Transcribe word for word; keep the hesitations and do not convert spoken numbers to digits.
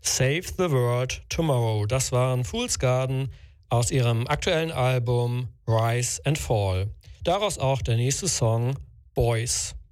Save the World Tomorrow. Das waren Fool's Garden aus ihrem aktuellen Album Rise and Fall. Daraus auch der nächste Song Boys.